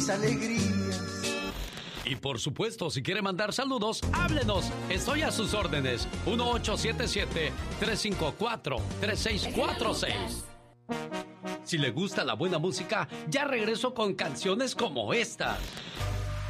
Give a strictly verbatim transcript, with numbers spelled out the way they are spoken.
alegrías. Y por supuesto, si quiere mandar saludos, háblenos. Estoy a sus órdenes. uno ocho siete siete, tres cinco cuatro, tres seis cuatro seis. Si le gusta la buena música, ya regreso con canciones como estas.